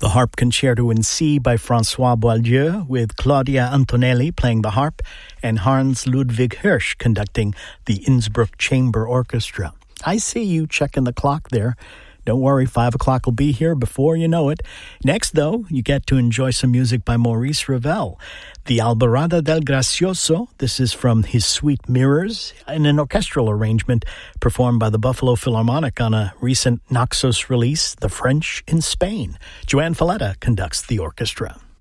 The Harp Concerto in C by François Boieldieu, with Claudia Antonelli playing the harp and Hans Ludwig Hirsch conducting the Innsbruck Chamber Orchestra. I see you checking the clock there. Don't worry, 5 o'clock will be here before you know it. Next, though, you get to enjoy some music by Maurice Ravel. The Alborada del Gracioso, this is from his Sweet Mirrors, in an orchestral arrangement performed by the Buffalo Philharmonic on a recent Naxos release, The French in Spain. Joanne Falletta conducts the orchestra.